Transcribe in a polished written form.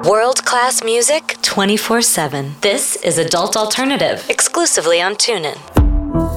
World-class music 24/7. This is Adult Alternative, exclusively on TuneIn.